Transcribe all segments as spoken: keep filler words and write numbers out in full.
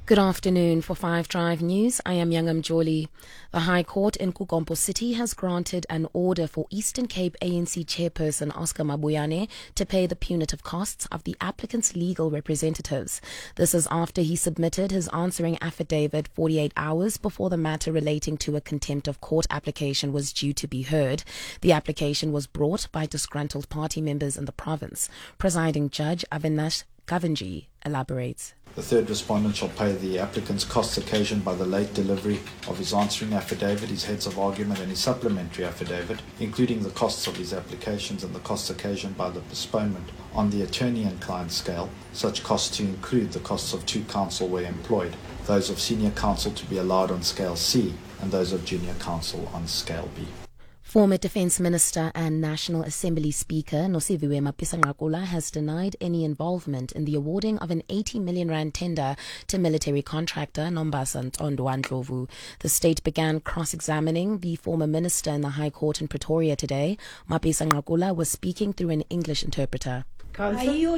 Good afternoon. For Five Drive News, I am Yangam Joli. The High Court in Kugompo City has granted an order for Eastern Cape A N C chairperson Oscar Mabuyane to pay the punitive costs of the applicant's legal representatives. This is after he submitted his answering affidavit forty-eight hours before the matter relating to a contempt of court application was due to be heard. The application was brought by disgruntled party members in the province. Presiding Judge Avinash Kavanji elaborates. The third respondent shall pay the applicant's costs occasioned by the late delivery of his answering affidavit, his heads of argument and his supplementary affidavit, including the costs of his applications and the costs occasioned by the postponement on the attorney and client scale, such costs to include the costs of two counsel where employed, those of senior counsel to be allowed on scale C, and those of junior counsel on scale B. Former Defence Minister and National Assembly Speaker Nosiviwe Mapisa-Nqakula has denied any involvement in the awarding of an eighty million rand tender to military contractor Nombasa Ntondo Ndlovu. The state began cross-examining the former minister in the High Court in Pretoria today. Mapisa-Nqakula was speaking through an English interpreter. By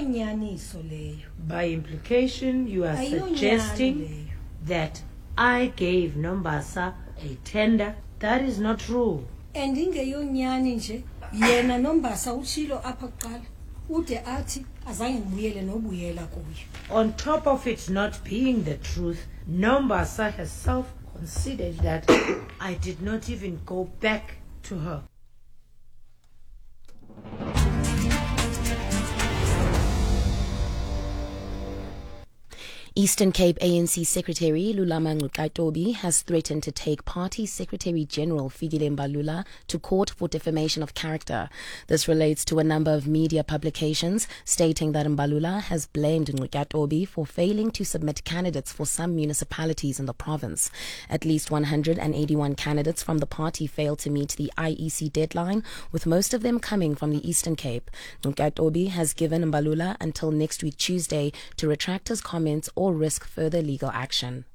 implication, you are suggesting that I gave Nombasa a tender. That is not true. And ingeyo nyani nje yena Nombasa uchilo apha kuqala ude athi azange ngibuyele nobuyela kuye. On top of it not being the truth, Nombasa herself considered that I did not even go back to her. Eastern Cape A N C Secretary Lulama Ngcukaitobi has threatened to take Party Secretary General Fikile Mbalula to court for defamation of character. This relates to a number of media publications stating that Mbalula has blamed Ngcukaitobi for failing to submit candidates for some municipalities in the province. At least one hundred eighty-one candidates from the party failed to meet the I E C deadline, with most of them coming from the Eastern Cape. Ngcukaitobi has given Mbalula until next week Tuesday to retract his comments or risk further legal action.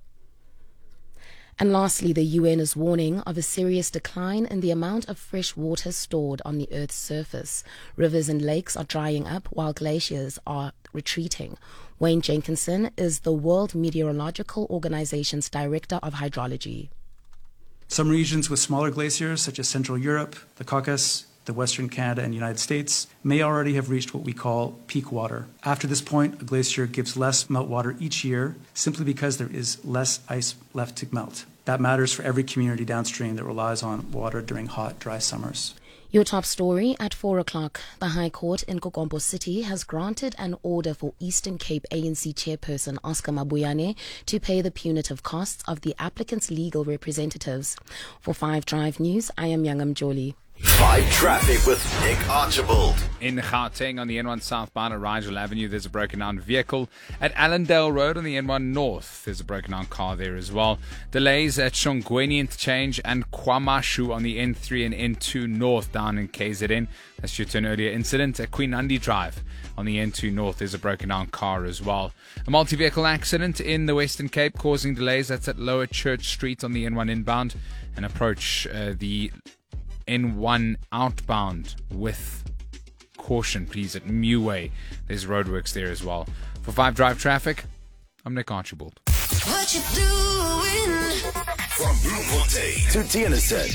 And lastly, the U N is warning of a serious decline in the amount of fresh water stored on the Earth's surface. Rivers and lakes are drying up while glaciers are retreating. Wayne Jenkinson is the World Meteorological Organization's Director of Hydrology. Some regions with smaller glaciers, such as Central Europe, the Caucasus, the Western Canada and United States, may already have reached what we call peak water. After this point, a glacier gives less meltwater each year simply because there is less ice left to melt. That matters for every community downstream that relies on water during hot, dry summers. Your top story at four o'clock. The High Court in Kugompo City has granted an order for Eastern Cape A N C chairperson Oscar Mabuyane to pay the punitive costs of the applicant's legal representatives. For Five Drive News, I am Yangam Joli. Five Traffic with Nick Archibald. In Gauteng on the N one southbound at Rigel Avenue, there's a broken down vehicle. At Allendale Road on the N one north, there's a broken down car there as well. Delays at Shongweni Interchange and Kwamashu on the N three and N two north down in K Z N. That's due to an earlier incident at Queen Andy Drive on the N two north. There's a broken down car as well. A multi-vehicle accident in the Western Cape causing delays. That's at Lower Church Street on the N one inbound and approach uh, the N one outbound with caution, please, at Meway. There's roadworks there as well. For Five Drive Traffic, I'm Nick Archibald. What you doing? From Bloemfontein to Tienisset.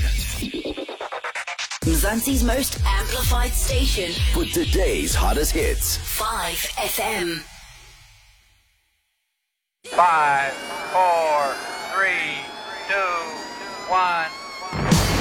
Mzansi's most amplified station. For today's hottest hits. Five F M. Five, four, three, two, one.